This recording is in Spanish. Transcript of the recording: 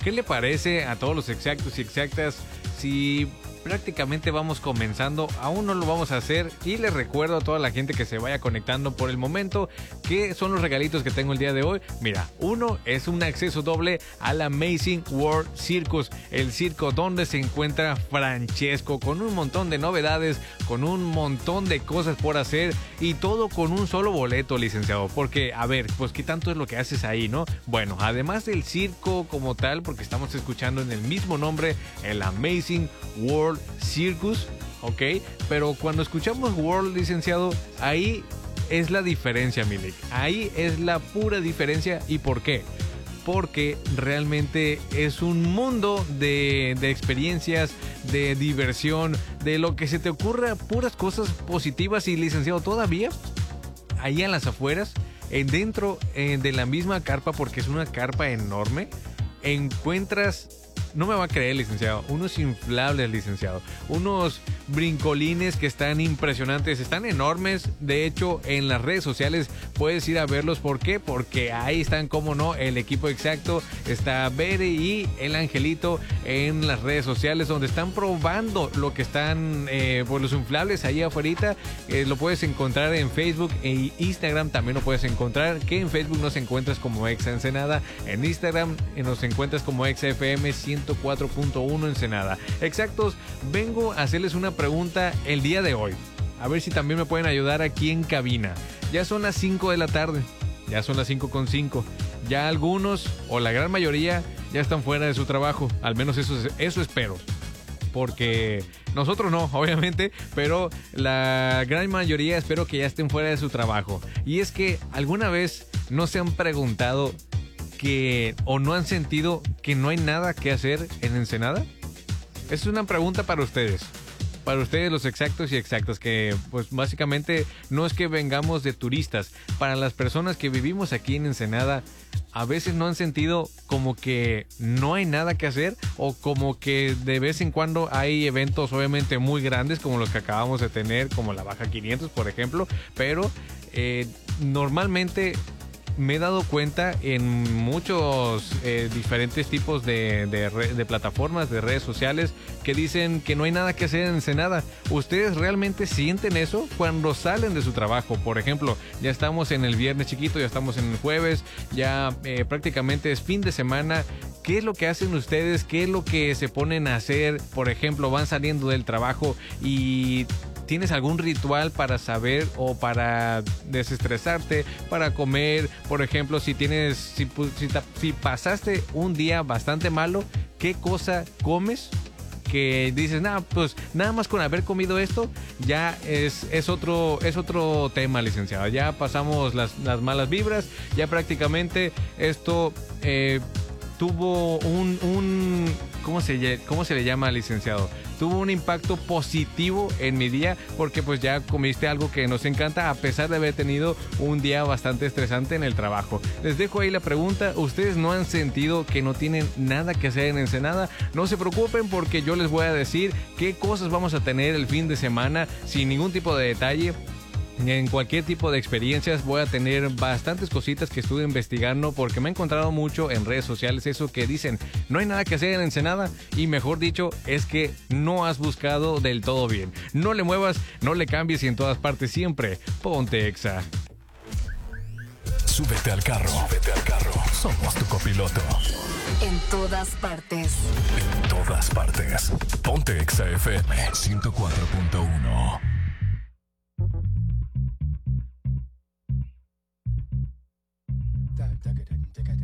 ¿Qué le parece a todos los exactos y exactas si prácticamente vamos comenzando? Aún no lo vamos a hacer y les recuerdo a toda la gente que se vaya conectando por el momento que son los regalitos que tengo el día de hoy. Mira, uno es un acceso doble al Amazing World Circus, el circo donde se encuentra Francesco, con un montón de novedades, con un montón de cosas por hacer y todo con un solo boleto, licenciado. Porque, a ver, pues qué tanto es lo que haces ahí, ¿no? Bueno, además del circo como tal, porque estamos escuchando en el mismo nombre el Amazing World Circus, ok, pero cuando escuchamos World, licenciado, ahí es la diferencia, Milik. Ahí es la pura diferencia. ¿Y por qué? Porque realmente es un mundo de experiencias, de diversión, de lo que se te ocurra, puras cosas positivas. Y, licenciado, todavía ahí en las afueras, dentro de la misma carpa, porque es una carpa enorme, encuentras... No me va a creer, licenciado, unos inflables, licenciado, unos brincolines que están impresionantes, están enormes. De hecho, en las redes sociales puedes ir a verlos. ¿Por qué? Porque ahí están, como no, el equipo exacto, está Bere y el Angelito en las redes sociales, donde están probando lo que están, pues los inflables ahí afuera. Lo puedes encontrar en Facebook e Instagram, también lo puedes encontrar, que en Facebook nos encuentras como Exa Ensenada, en Instagram nos encuentras como Exa FM 104.1 Ensenada. Exactos, vengo a hacerles una pregunta el día de hoy. A ver si también me pueden ayudar aquí en cabina. Ya son las 5 de la tarde. Ya son las 5:05. Ya algunos, o la gran mayoría, ya están fuera de su trabajo. Al menos eso espero. Porque nosotros no, obviamente, pero la gran mayoría espero que ya estén fuera de su trabajo. Y es que alguna vez no se han preguntado o no han sentido que no hay nada que hacer en Ensenada. Es una pregunta para ustedes los exactos y exactas, que pues básicamente no es que vengamos de turistas. Para las personas que vivimos aquí en Ensenada, a veces no han sentido como que no hay nada que hacer, o como que de vez en cuando hay eventos obviamente muy grandes como los que acabamos de tener, como la Baja 500 por ejemplo, pero normalmente me he dado cuenta en muchos diferentes tipos de plataformas, de redes sociales, que dicen que no hay nada que hacer en Ensenada. ¿Ustedes realmente sienten eso cuando salen de su trabajo? Por ejemplo, ya estamos en el viernes chiquito, ya estamos en el jueves, ya prácticamente es fin de semana. ¿Qué es lo que hacen ustedes? ¿Qué es lo que se ponen a hacer? Por ejemplo, van saliendo del trabajo y... ¿tienes algún ritual para saber o para desestresarte, para comer? Por ejemplo, si pasaste un día bastante malo, ¿qué cosa comes? Que dices, pues nada más con haber comido esto, ya es otro tema, licenciado. Ya pasamos las malas vibras, ya prácticamente esto tuvo un ¿cómo se le llama, licenciado? Tuvo un impacto positivo en mi día, porque pues ya comiste algo que nos encanta, a pesar de haber tenido un día bastante estresante en el trabajo. Les dejo ahí la pregunta. ¿Ustedes no han sentido que no tienen nada que hacer en Ensenada? No se preocupen, porque yo les voy a decir qué cosas vamos a tener el fin de semana, sin ningún tipo de detalle. En cualquier tipo de experiencias voy a tener bastantes cositas que estuve investigando, porque me he encontrado mucho en redes sociales eso que dicen, no hay nada que hacer en Ensenada, y mejor dicho, es que no has buscado del todo bien. No le muevas, no le cambies, y en todas partes siempre ponte Exa. Súbete al carro. Somos tu copiloto. En todas partes. Ponte Exa FM 104.1.